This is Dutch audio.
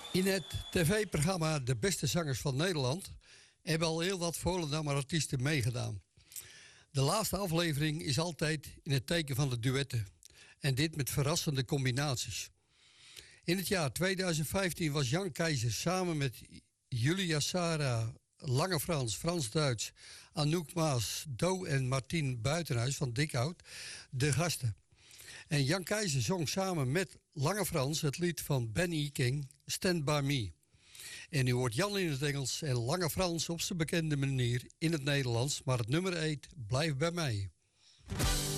In het tv-programma De Beste Zangers van Nederland hebben al heel wat Volendammer artiesten meegedaan. De laatste aflevering is altijd in het teken van de duetten. En dit met verrassende combinaties. In het jaar 2015 was Jan Keizer samen met Julia Sara, Lange Frans, Frans-Duits, Anouk Maas, Do en Martien Buitenhuis van Dikhout de gasten. En Jan Keizer zong samen met Lange Frans het lied van Benny King, Stand By Me. En u hoort Jan in het Engels en Lange Frans op zijn bekende manier in het Nederlands, maar het nummer 1 blijft bij mij.